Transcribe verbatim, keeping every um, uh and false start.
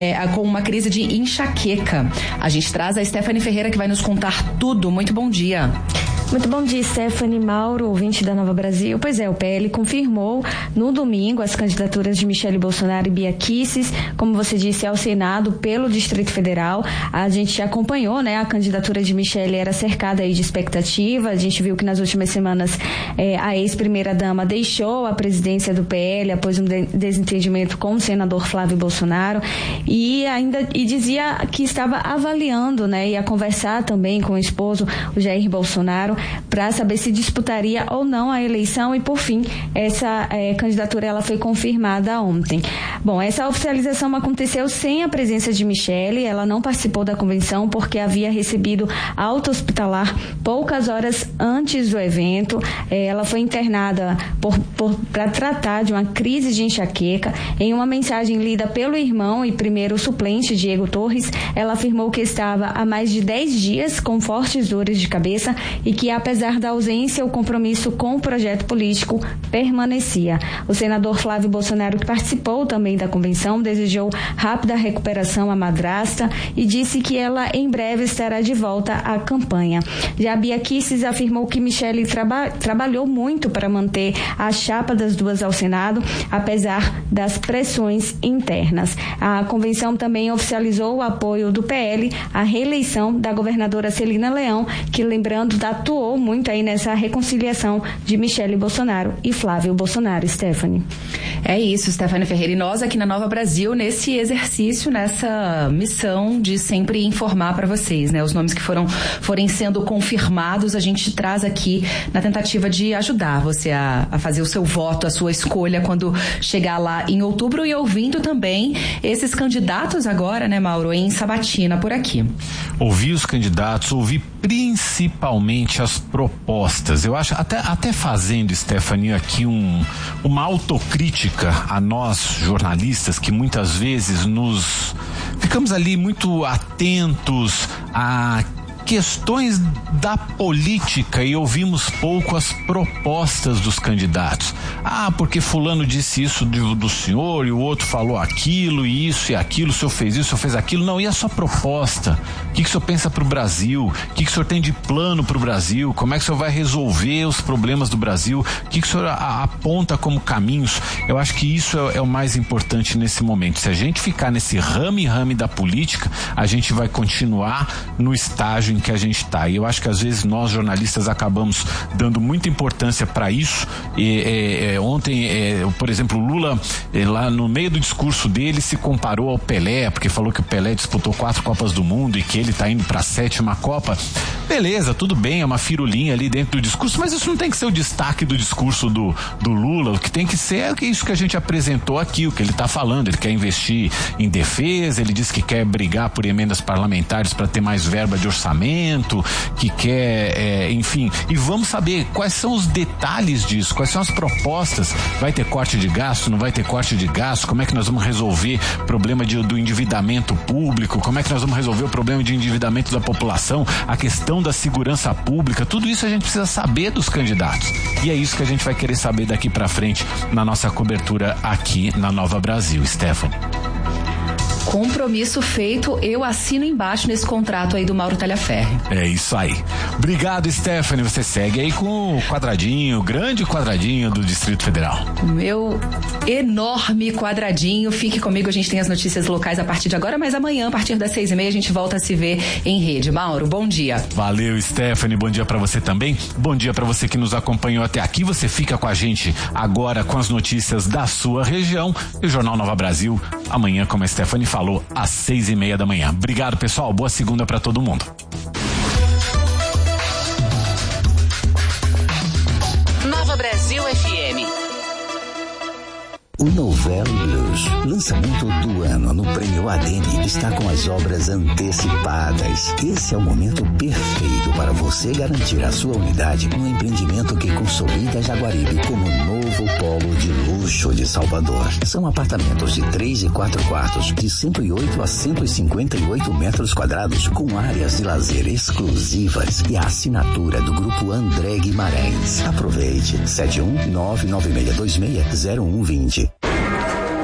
É, com uma crise de enxaqueca. A gente traz a Stephanie Ferreira, que vai nos contar tudo. Muito bom dia. Muito bom dia, Stephanie, Mauro, ouvinte da Nova Brasil. Pois é, o P L confirmou no domingo as candidaturas de Michele Bolsonaro e Bia Kicis, como você disse, ao Senado pelo Distrito Federal. A gente acompanhou, né, a candidatura de Michele era cercada aí de expectativa. A gente viu que nas últimas semanas eh, a ex-primeira-dama deixou a presidência do P L após um de- desentendimento com o senador Flávio Bolsonaro e ainda e dizia que estava avaliando, né, ia conversar também com o esposo, o Jair Bolsonaro, para saber se disputaria ou não a eleição e, por fim, essa eh, candidatura ela foi confirmada ontem. Bom, essa oficialização aconteceu sem a presença de Michele, ela não participou da convenção porque havia recebido alta hospitalar poucas horas antes do evento. Eh, ela foi internada por, por, para tratar de uma crise de enxaqueca. Em uma mensagem lida pelo irmão e primeiro suplente, Diego Torres, ela afirmou que estava há mais de dez dias com fortes dores de cabeça e que, apesar da ausência, o compromisso com o projeto político permanecia. O senador Flávio Bolsonaro, que participou também da convenção, desejou rápida recuperação à madrasta e disse que ela em breve estará de volta à campanha. Já Bia Kicis afirmou que Michele traba- trabalhou muito para manter a chapa das duas ao Senado, apesar das pressões internas. A convenção também oficializou o apoio do P L à reeleição da governadora Celina Leão, que, lembrando, atuou muito aí nessa reconciliação de Michele Bolsonaro e Flávio Bolsonaro. Stephanie. É isso, Stephanie Ferreira. E nós aqui na Nova Brasil, nesse exercício, nessa missão de sempre informar para vocês, né? Os nomes que foram forem sendo confirmados, a gente traz aqui na tentativa de ajudar você a, a fazer o seu voto, a sua escolha quando chegar lá em outubro, e ouvindo também esses candidatos agora, né, Mauro, em sabatina por aqui. Ouvir os candidatos, ouvir principalmente as propostas. Eu acho, até, até fazendo, Stephanie, aqui um, uma autocrítica a nós, jornalistas, que muitas vezes nos ficamos ali muito atentos a questões da política e ouvimos pouco as propostas dos candidatos. Ah, porque fulano disse isso do, do senhor e o outro falou aquilo e isso e aquilo, o senhor fez isso, o senhor fez aquilo. Não, e a sua proposta? O que, que o senhor pensa para o Brasil? O que, que o senhor tem de plano para o Brasil? Como é que o senhor vai resolver os problemas do Brasil? O que, que o senhor a, aponta como caminhos? Eu acho que isso é, é o mais importante nesse momento. Se a gente ficar nesse rame-rame da política, a gente vai continuar no estágio em que a gente está. E eu acho que às vezes nós, jornalistas, acabamos dando muita importância para isso. E, é, é, ontem, é, por exemplo, o Lula, é, lá no meio do discurso dele, se comparou ao Pelé, porque falou que o Pelé disputou quatro Copas do Mundo e que ele está indo para a sétima Copa. Beleza, tudo bem, é uma firulinha ali dentro do discurso, mas isso não tem que ser o destaque do discurso do, do Lula. O que tem que ser é isso que a gente apresentou aqui, o que ele está falando. Ele quer investir em defesa, ele diz que quer brigar por emendas parlamentares para ter mais verba de orçamento, que quer, é, enfim, e vamos saber quais são os detalhes disso, quais são as propostas. Vai ter corte de gasto, não vai ter corte de gasto? Como é que nós vamos resolver o problema de, do endividamento público? Como é que nós vamos resolver o problema de endividamento da população? A questão da segurança pública? Tudo isso a gente precisa saber dos candidatos, e é isso que a gente vai querer saber daqui pra frente na nossa cobertura aqui na Nova Brasil. Stephanie. Compromisso feito, eu assino embaixo nesse contrato aí do Mauro Talhaferri. É isso aí. Obrigado, Stephanie. Você segue aí com o quadradinho, o grande quadradinho do Distrito Federal. Meu enorme quadradinho. Fique comigo, a gente tem as notícias locais a partir de agora, mas amanhã, a partir das seis e meia, a gente volta a se ver em rede. Mauro, bom dia. Valeu, Stephanie. Bom dia pra você também. Bom dia pra você que nos acompanhou até aqui. Você fica com a gente agora com as notícias da sua região e o Jornal Nova Brasil. Amanhã, como a Stephanie falou, às seis e meia da manhã. Obrigado, pessoal. Boa segunda pra todo mundo. Nova Brasil F M. O Novelo Blues, lançamento do ano no Prêmio A D M, está com as obras antecipadas. Esse é o momento perfeito para você garantir a sua unidade no empreendimento que consolida Jaguaribe como novo polo de luxo de Salvador. São apartamentos de três e quatro quartos, de cento e oito a cento e cinquenta e oito metros quadrados, com áreas de lazer exclusivas e a assinatura do Grupo André Guimarães. Aproveite. sete um nove nove seis dois seis zero um dois zero.